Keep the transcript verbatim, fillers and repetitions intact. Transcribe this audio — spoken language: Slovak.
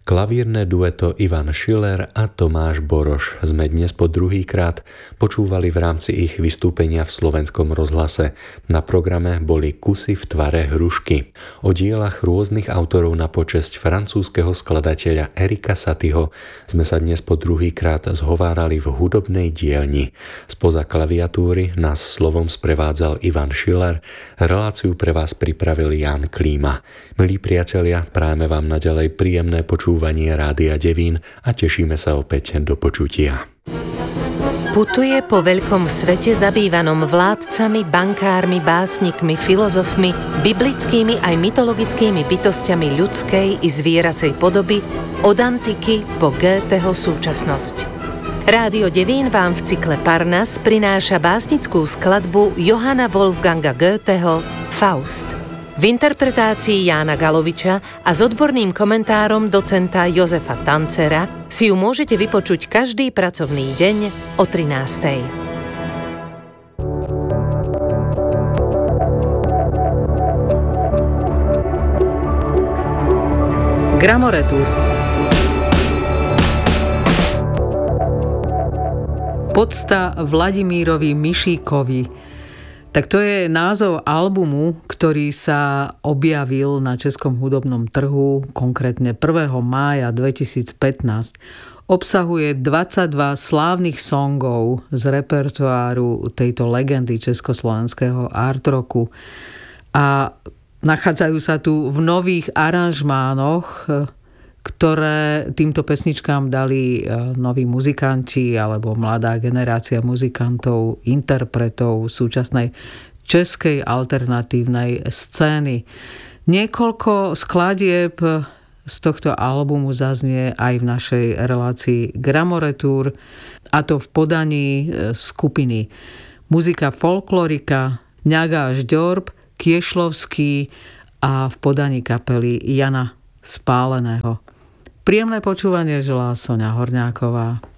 Klavírne dueto Ivan Schiller a Tomáš Boroš sme dnes po druhýkrát počúvali v rámci ich vystúpenia v Slovenskom rozhlase. Na programe boli Kusy v tvare hrušky. O dielach rôznych autorov na počesť francúzskeho skladateľa Erika Satieho sme sa dnes po druhýkrát zhovárali v hudobnej dielni. Spoza klaviatúry nás slovom sprevádzal Ivan Schiller, reláciu pre vás pripravil Ján Klíma. Milí priatelia, prajeme vám naďalej príjemné počúvanie Rádia Devín a tešíme sa opäť do počutia. Putuje po veľkom svete zabývanom vládcami, bankármi, básnikmi, filozofmi, biblickými aj mytologickými bytostiami ľudskej i zvieracej podoby od antiky po Goetheho súčasnosť. Rádio Devín vám v cykle Parnas prináša básnickú skladbu Johanna Wolfganga Goetheho Faust. V interpretácii Jána Galoviča a s odborným komentárom docenta Jozefa Tancera si ju môžete vypočuť každý pracovný deň o trinástej. Gramoretur. Podsta Vladimírovi Mišíkovi. Tak to je názov albumu, ktorý sa objavil na českom hudobnom trhu, konkrétne prvého mája dvetisícpätnásť. Obsahuje dvadsaťdva slávnych songov z repertoáru tejto legendy československého art rocku. A nachádzajú sa tu v nových aranžmánoch, ktoré týmto pesničkám dali noví muzikanti alebo mladá generácia muzikantov, interpretov súčasnej českej alternatívnej scény. Niekoľko skladieb z tohto albumu zaznie aj v našej relácii Gramoretur, a to v podaní skupiny Muzika folklorika, Ňaga Žďorb, Kiešlovský a v podaní kapely Jana Spáleného. Príjemné počúvanie želá Soňa Horňáková.